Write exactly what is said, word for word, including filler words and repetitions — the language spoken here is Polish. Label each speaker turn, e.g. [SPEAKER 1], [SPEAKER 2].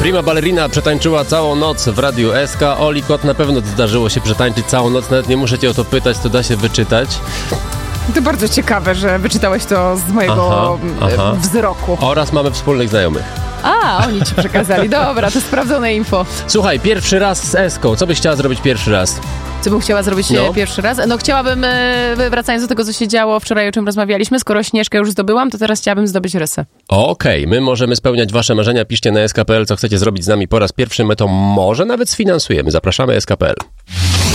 [SPEAKER 1] Prima Ballerina przetańczyła całą noc w Radiu S K. Oli Kot, na pewno zdarzyło się przetańczyć całą noc, nawet nie muszę cię o to pytać, to da się wyczytać.
[SPEAKER 2] To bardzo ciekawe, że wyczytałeś to z mojego aha, aha. wzroku.
[SPEAKER 1] Oraz mamy wspólnych znajomych.
[SPEAKER 2] A, oni ci przekazali. Dobra, to sprawdzone info.
[SPEAKER 1] Słuchaj, pierwszy raz z Eską. Co byś chciała zrobić pierwszy raz?
[SPEAKER 2] Co bym chciała zrobić no. pierwszy raz? No chciałabym, wracając do tego, co się działo wczoraj, o czym rozmawialiśmy, skoro Śnieżkę już zdobyłam, to teraz chciałabym zdobyć Rysę.
[SPEAKER 1] Okej, okay. My możemy spełniać wasze marzenia. Piszcie na S K kropka P L, co chcecie zrobić z nami po raz pierwszy. My to może nawet sfinansujemy. Zapraszamy S K kropka P L.